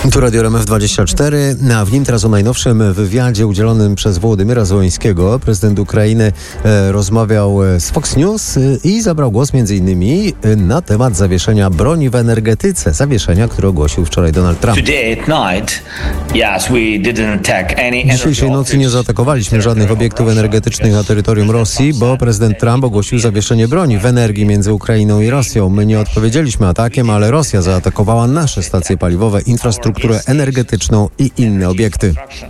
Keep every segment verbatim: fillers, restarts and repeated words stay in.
Tu Radio R M F dwadzieścia cztery, a w nim teraz o najnowszym wywiadzie udzielonym przez Wołodymyra Zełenskiego. Prezydent Ukrainy e, rozmawiał z Fox News e, i zabrał głos między innymi e, na temat zawieszenia broni w energetyce. Zawieszenia, które ogłosił wczoraj Donald Trump. Dzisiejszej nocy nie zaatakowaliśmy żadnych obiektów energetycznych na terytorium Rosji, bo prezydent Trump ogłosił zawieszenie broni w energii między Ukrainą i Rosją. My nie odpowiedzieliśmy atakiem, ale Rosja zaatakowała nasze stacje paliwowe, infrastrukturę energetyczną i inne obiekty.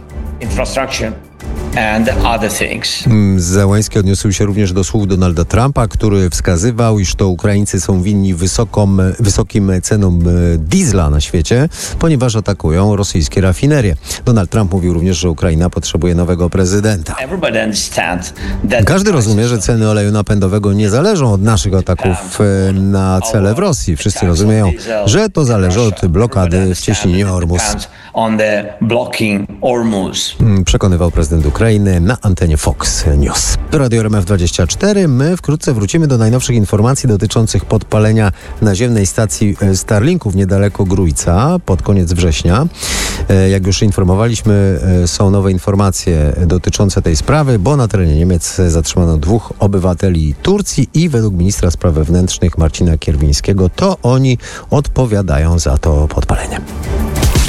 Zełenski odniósł się również do słów Donalda Trumpa, który wskazywał, iż to Ukraińcy są winni wysoką, wysokim cenom diesla na świecie, ponieważ atakują rosyjskie rafinerie. Donald Trump mówił również, że Ukraina potrzebuje nowego prezydenta. Każdy rozumie, że ceny oleju napędowego nie zależą od naszych ataków na cele w Rosji. Wszyscy rozumieją, że to zależy od blokady w cieśninie Ormus. Przekonywał prezydent Ukrainy na antenie Fox News. Do Radio R M F dwadzieścia cztery. My wkrótce wrócimy do najnowszych informacji dotyczących podpalenia naziemnej stacji Starlinków niedaleko Grójca pod koniec września. Jak już informowaliśmy, są nowe informacje dotyczące tej sprawy, bo na terenie Niemiec zatrzymano dwóch obywateli Turcji i według ministra spraw wewnętrznych Marcina Kierwińskiego to oni odpowiadają za to podpalenie.